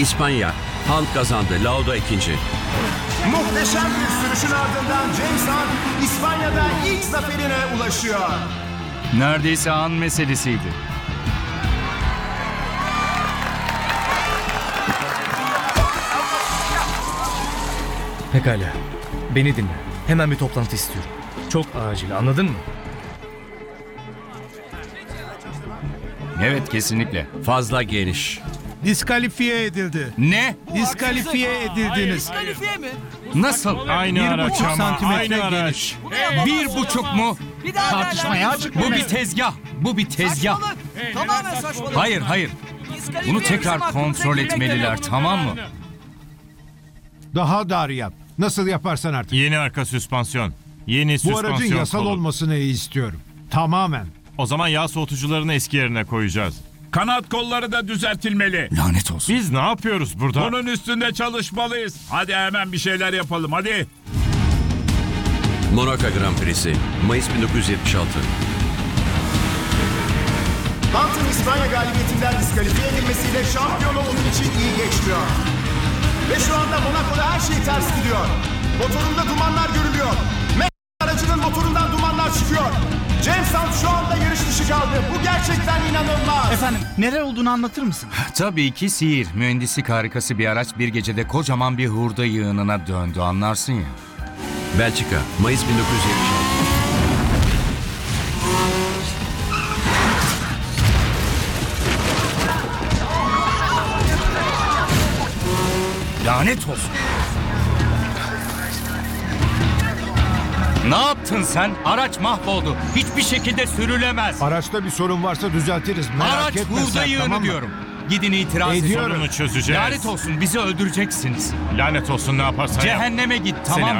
İspanya. Hunt kazandı. Lauda ikinci. Muhteşem bir sürüşün ardından James Hunt İspanya'da ilk zaferine ulaşıyor. Neredeyse an meselesiydi. Pekala. Beni dinle. Hemen bir toplantı istiyorum. Çok acil, anladın mı? Evet, kesinlikle. Fazla geniş. Diskalifiye edildi. Ne? Diskalifiye edildiniz. Diskalifiye mi? Nasıl? Aynı 1,5 santimetre geniş. 1,5 mu? Bir daha tartışmaya açık. Bu bir tezgah. Bu bir tezgah. Saçmalık. Tamamen saçmalık. Hayır. Diskalifiye Bunu bizim tekrar hakkımıza kontrol girmek etmeliler, demek. tamam mı? Daha dar yap. Nasıl yaparsan artık. Yeni arka süspansiyon. Yeni Bu süspansiyon aracın yasal kolu. olmasını istiyorum. Tamamen. O zaman yağ soğutucularını eski yerine koyacağız. Kanat kolları da düzeltilmeli. Lanet olsun. Biz ne yapıyoruz burada? Bunun üstünde çalışmalıyız. Hadi hemen bir şeyler yapalım hadi. Monaco Grand Prix'si. Mayıs 1976. Hunt'ın İspanya galibiyetinden diskalifiye edilmesiyle şampiyonu onun için iyi geçiyor. Ve şu anda Monaco'da her şey ters gidiyor. Motorunda dumanlar görülüyor. Aracının motorundan dumanlar çıkıyor. James Hunt şu anda yarış dışı kaldı. Bu gerçekten inanılmaz. Efendim neler olduğunu anlatır mısın? Tabii ki sihir. Mühendislik harikası bir araç bir gecede kocaman bir hurda yığınına döndü, anlarsın ya. Belçika. Mayıs 1976. Lanet olsun. Ne yaptın sen? Araç mahvoldu. Hiçbir şekilde sürülemez. Araçta bir sorun varsa düzeltiriz. Merak Araç etme hurda sen, yığını tamam mı? diyorum. Gidin itiraz edin. Ediyorum. Sorunu çözeceğiz. Lanet olsun, bizi öldüreceksiniz. Lanet olsun, ne yaparsan yap. Cehenneme git, tamam Seni mı?